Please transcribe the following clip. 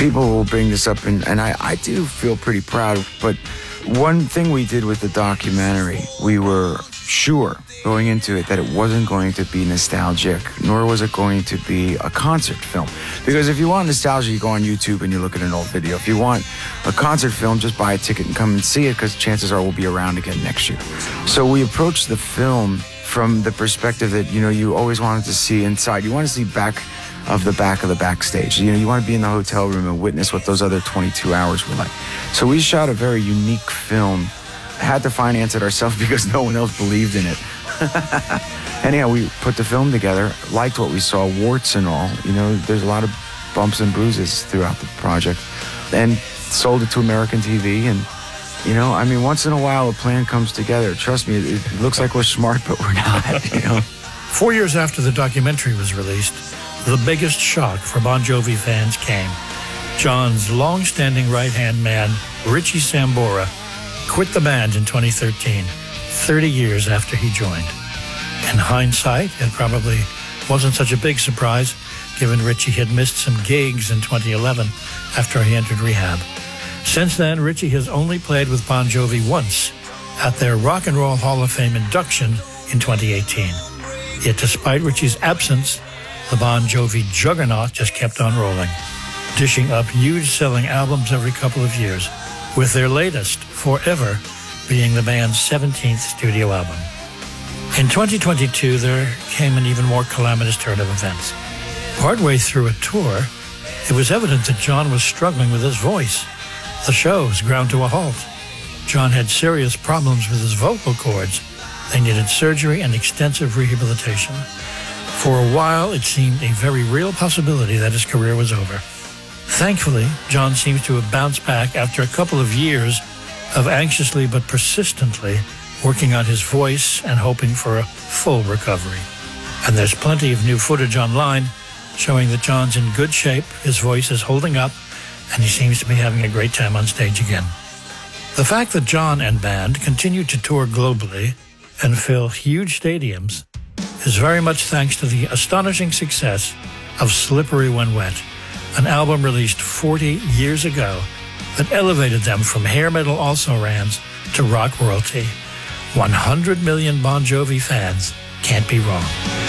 People will bring this up, and I do feel pretty proud. But one thing we did with the documentary, we were sure going into it that it wasn't going to be nostalgic, nor was it going to be a concert film. Because if you want nostalgia, you go on YouTube and you look at an old video. If you want a concert film, just buy a ticket and come and see it, because chances are we'll be around again next year. So we approached the film from the perspective that, you always wanted to see inside. You want to see back of the backstage. You want to be in the hotel room and witness what those other 22 hours were like. So we shot a very unique film. Had to finance it ourselves because no one else believed in it. Anyhow, we put the film together, liked what we saw, warts and all. There's a lot of bumps and bruises throughout the project, and sold it to American TV. And, once in a while a plan comes together. Trust me, it looks like we're smart, but we're not, 4 years after the documentary was released, the biggest shock for Bon Jovi fans came. John's long-standing right-hand man, Richie Sambora, quit the band in 2013, 30 years after he joined. In hindsight, it probably wasn't such a big surprise, given Richie had missed some gigs in 2011 after he entered rehab. Since then, Richie has only played with Bon Jovi once, at their Rock and Roll Hall of Fame induction in 2018. Yet despite Richie's absence, the Bon Jovi juggernaut just kept on rolling, dishing up huge selling albums every couple of years, with their latest, Forever, being the band's 17th studio album. In 2022, there came an even more calamitous turn of events. Partway through a tour, it was evident that John was struggling with his voice. The shows ground to a halt. John had serious problems with his vocal cords. They needed surgery and extensive rehabilitation. For a while, it seemed a very real possibility that his career was over. Thankfully, John seems to have bounced back after a couple of years of anxiously but persistently working on his voice and hoping for a full recovery. And there's plenty of new footage online showing that John's in good shape, his voice is holding up, and he seems to be having a great time on stage again. The fact that John and band continue to tour globally and fill huge stadiums is very much thanks to the astonishing success of Slippery When Wet, an album released 40 years ago that elevated them from hair metal also-rans to rock royalty. 100 million Bon Jovi fans can't be wrong.